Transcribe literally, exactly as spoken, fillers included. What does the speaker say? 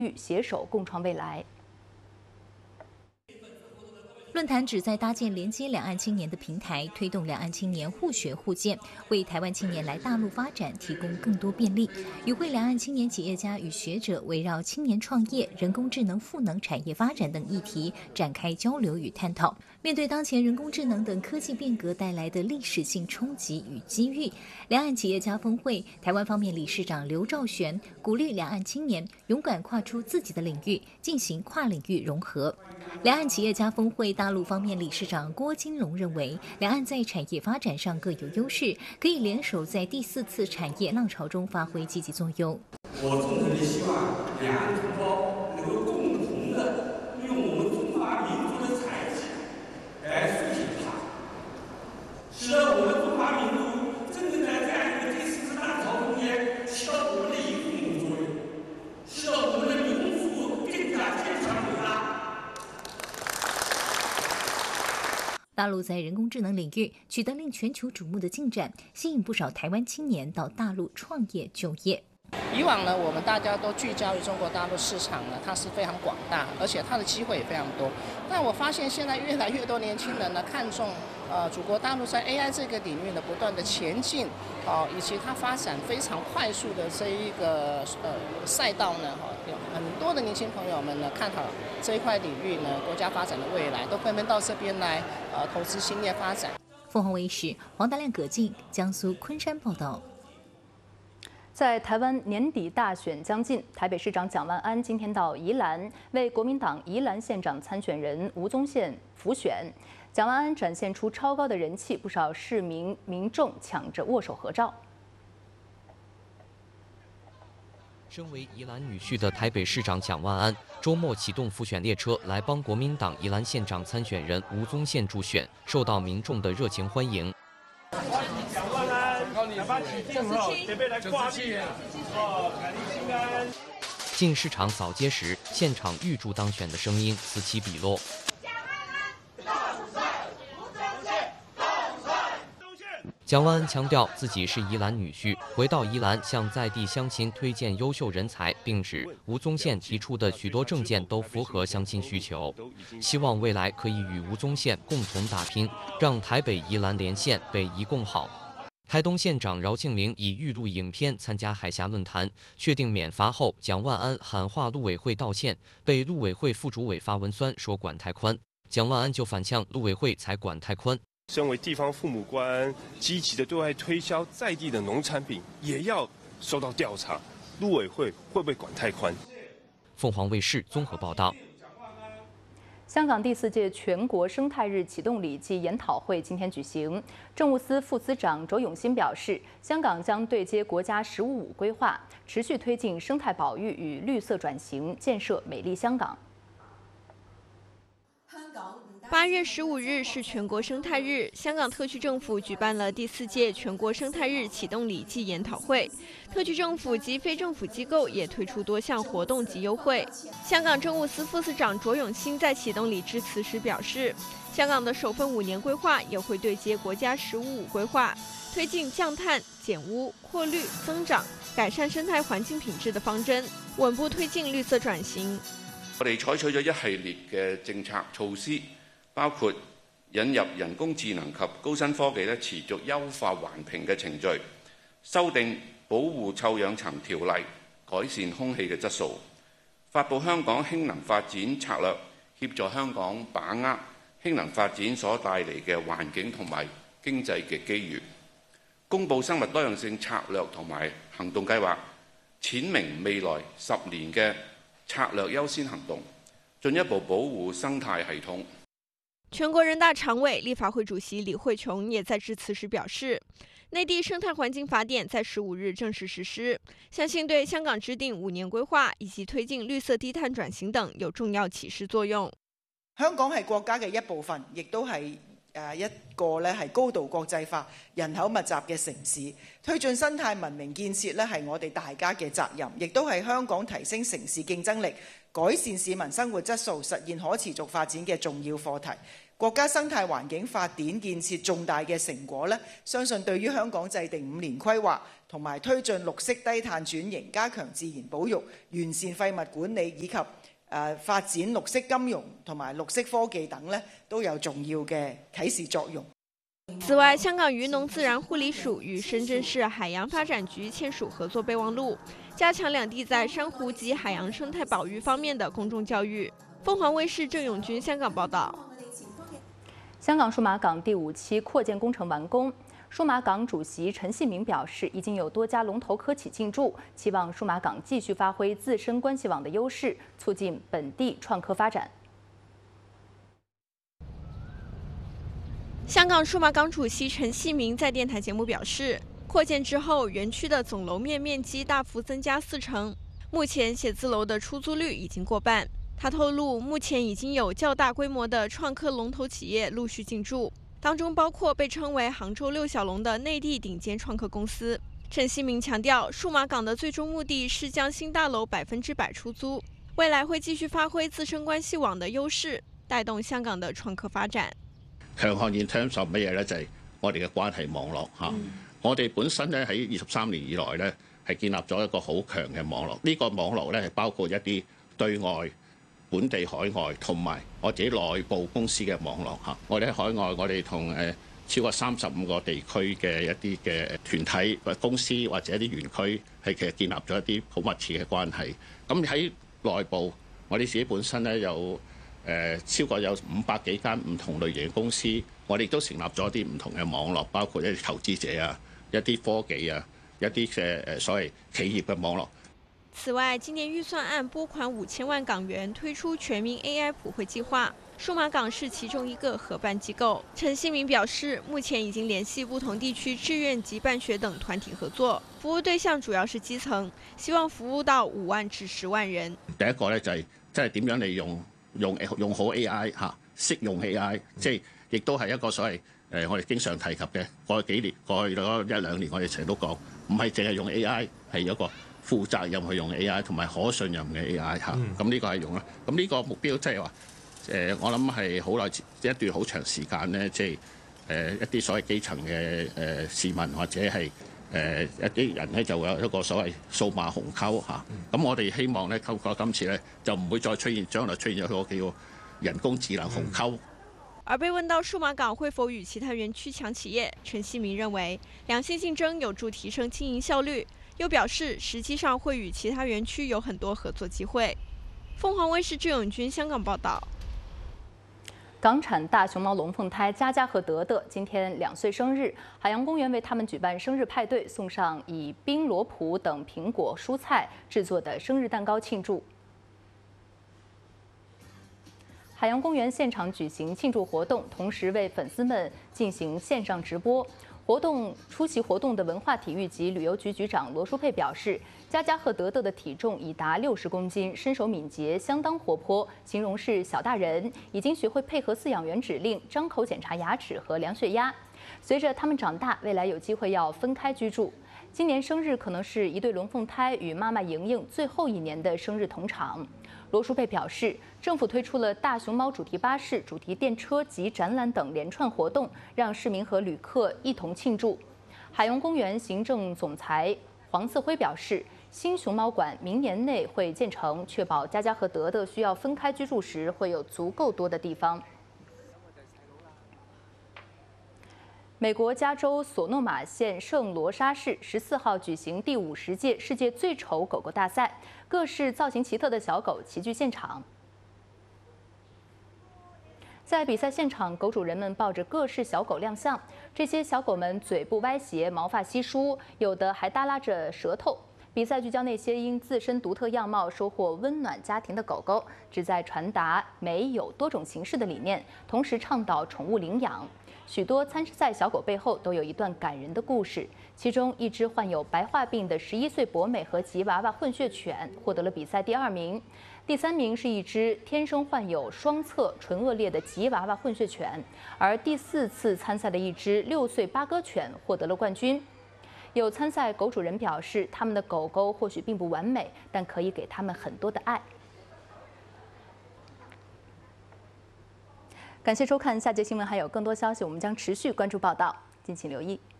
携手共创未来。 论坛旨在搭建连接两岸青年的平台，推动两岸青年互学互鉴，为台湾青年来大陆发展提供更多便利。与会两岸青年企业家与学者围绕青年创业、人工智能赋能产业发展等议题展开交流与探讨。面对当前人工智能等科技变革带来的历史性冲击与机遇，两岸企业家峰会台湾方面理事长刘兆玄鼓励两岸青年勇敢跨出自己的领域，进行跨领域融合。两岸企业家峰会大陆方面理事长郭金龙认为，两岸在产业发展上各有优势，可以联手在第四次产业浪潮中发挥积极作用。 我衷诚地希望两岸同胞能够共同的用我们中华民族的才智来塑形它，使得我们中华民族真正在这样一个第四次浪潮中间起到我们的一个共同作用，使得我们的民族更加坚强伟大。 大陆在人工智能领域取得令全球瞩目的进展，吸引不少台湾青年到大陆创业就业。 以往呢，我们大家都聚焦于中国大陆市场呢，它是非常广大，而且它的机会也非常多。但我发现现在越来越多年轻人呢，看重呃祖国大陆在 A I 这个领域呢不断的前进，哦、呃，以及它发展非常快速的这一个呃赛道呢，哈、有很多的年轻朋友们呢看好这一块领域呢国家发展的未来，都纷纷到这边来呃投资兴业发展。 凤凰卫视黄大亮、葛静，江苏昆山报道。 在台湾年底大选将近，台北市长蒋万安今天到宜兰为国民党宜兰县长参选人吴宗宪辅选。蒋万安展现出超高的人气，不少市民民众抢着握手合照。 身为宜兰女婿的台北市长蒋万安，周末启动辅选列车来帮国民党宜兰县长参选人吴宗宪助选，受到民众的热情欢迎。 蒋万安，两把起劲哈，准备来挂历哦，感谢平安。 进市场扫街时，现场预祝当选的声音此起彼落。蒋万安强调自己是宜兰女婿，回到宜兰向在地乡亲推荐优秀人才，并指吴宗宪提出的许多政见都符合乡亲需求，希望未来可以与吴宗宪共同打拼，让台北宜兰连线北宜共好。台东县长饶庆明以预录影片参加海峡论坛，确定免罚后，蒋万安喊话陆委会道歉，被陆委会副主委发文酸说管太宽，蒋万安就反呛陆委会才管太宽。 身为地方父母官，积极的对外推销在地的农产品，也要受到调查。陆委会会不会管太宽？ 凤凰卫视综合报道。 香港第四届全国生态日启动礼暨研讨会今天举行。政务司副司长周永新表示，香港将对接国家“十五五”规划，持续推进生态保育与绿色转型，建设美丽香港。 八月十五日是全国生态日，香港特区政府举办了第四届全国生态日启动礼暨研讨会。特区政府及非政府机构也推出多项活动及优惠。香港政务司副司长卓永新在启动礼致辞时表示，香港的首份五年规划也会对接国家“十五五”规划，推进降碳、减污、扩绿、增长、改善生态环境品质的方針，穩步推進綠色轉型。 我哋採取咗一系列嘅政策措施。 包括引入人工智能及高新科技咧，持續優化環評嘅程序，修訂保護臭氧層條例，改善空氣嘅質素，發布香港氫能發展策略，協助香港把握氫能發展所帶嚟嘅環境同埋經濟嘅機遇，公布生物多樣性策略同埋行動計劃，闡明未來十年嘅策略優先行動，進一步保護生態系統。 全国人大常委、立法会主席李慧琼也在致辞时表示，内地生态环境法典在十五日正式实施，相信对香港制定五年规划以及推进绿色低碳转型等有重要啟示作用。 香港係國家嘅一部分，亦都係誒一個咧係高度國際化、人口密集嘅城市。推進生態文明建設咧係我哋大家嘅責任，亦都係香港提升城市競爭力、改善市民生活質素、實現可持續發展嘅重要課題。 國家生態環境法典建設重大嘅成果咧，相信對於香港制定五年規劃同埋推進綠色低碳轉型，加強自然保育，完善廢物管理，以及誒、呃、發展綠色金融同埋綠色科技等呢，都有重要嘅啟示作用。 此外，香港漁農自然護理署與深圳市海洋發展局簽署合作備忘錄，加強兩地在珊瑚及海洋生態保育方面的公眾教育。鳳凰衛視鄭永軍香港報道。 香港數碼港第五期擴建工程完工。數碼港主席陳希明表示，已經有多家龍頭科企進駐，期望數碼港繼續發揮自身關係網的優勢，促進本地創科發展。 香港數碼港主席陳希明在電台節目表示，擴建之後，園區的總樓面面積大幅增加四成，目前寫字樓的出租率已經過半。他透露，目前已經有較大規模的創科龍頭企業陸續進駐。當中包括被稱為杭州六小龍的內地頂尖創科公司。陳希明強調，數碼港的最終目的是將新大樓百分之百出租，未來會繼續發揮自身關係網的優勢，帶動香港的創科發展。 強項 in terms of 乜嘢咧？就係我哋嘅關係網絡嚇。嗯、我哋本身咧喺二十三年以來咧係建立咗一個好強嘅網絡。呢、這個網絡咧係包括一啲對外、本地、海外同埋我自己內部公司嘅網絡嚇，我哋喺海外，我哋同誒超過三十五個地區嘅一啲嘅團體或公司或者一啲園區係其實建立咗一啲好密切嘅關係。咁喺內部，我哋自己本身咧有誒超過有五百幾間唔同類型嘅公司，我哋都成立咗一啲唔同嘅網絡，包括一啲投資者啊、一啲科技啊、一啲嘅誒所謂企業嘅網絡。 此外，今年預算案撥款五千萬港元推出全民 A I 普惠計劃，數碼港是其中一個合辦機構。陳希明表示，目前已經聯繫不同地區志願及辦學等團體合作，服務對象主要是基層，希望服務到五萬至十萬人。 第一個咧就係即係點樣利用用用好 A I 嚇，識用 A I， 即係亦都係一個所謂誒我哋經常提及嘅過去幾年過去嗰一兩年，我哋成日都講，唔係淨係用 A I， 係一個負責任去用 A I 同埋可信任嘅 A I 嚇，咁呢個係用啦。咁呢個目標即係話誒，我諗係好耐一段好長時間咧，即係誒一啲所謂基層嘅誒市民或者係誒一啲人咧，就會有一個所謂數碼鴻溝嚇。咁我哋希望咧，透過今次咧，就唔會再出現將來出現咗嗰幾個人工智能鴻溝。 而被問到數碼港會否與其他園區搶企業，陳希明認為良性競爭有助提升經營效率。又表示，實際上會與其他園區有很多合作機會。鳳凰衛視鄭永軍香港報道。 港產大熊貓龍鳳胎佳佳和德德今天兩歲生日，海洋公園為他們舉辦生日派對，送上以冰羅卜等蘋果蔬菜製作的生日蛋糕慶祝。海洋公園現場舉行慶祝活動，同時為粉絲們進行線上直播。活動出席活動的文化體育及旅遊局局長羅淑佩表示，佳佳和德德的體重已達六十公斤，身手敏捷，相當活潑，形容是小大人，已經學會配合飼養員指令，張口檢查牙齒和量血壓。隨着他們長大，未來有機會要分開居住。今年生日可能是一對龍鳳胎與媽媽瑩瑩最後一年的生日同場。羅淑佩表示，政府推出了大熊貓主題巴士、主題電車及展覽等連串活動，讓市民和旅客一同慶祝。海洋公園行政總裁黃賜輝表示，新熊貓館明年內會建成，確保佳佳和德德需要分開居住時會有足夠多的地方。美國加州索諾瑪縣聖羅莎市十四號舉行第五十屆世界最醜狗狗大賽，各式造型奇特的小狗齊聚現場。在比賽現場，狗主人們抱着各式小狗亮相，這些小狗們嘴部歪斜，毛髮稀疏，有的還耷拉着舌頭。比賽聚焦那些因自身獨特樣貌收穫溫暖家庭的狗狗，旨在傳達美有多種形式的理念，同時倡導寵物領養。許多參賽小狗背後都有一段感人的故事，其中一隻患有白化病的十一歲博美和吉娃娃混血犬獲得了比賽第二名，第三名是一隻天生患有雙側唇腭裂的吉娃娃混血犬，而第四次參賽的一隻六歲巴哥犬獲得了冠軍。有參賽狗主人表示，他們的狗狗或許並不完美，但可以給他們很多的愛。感謝收看，下節新聞還有更多消息，我們將持續關注報道，敬請留意。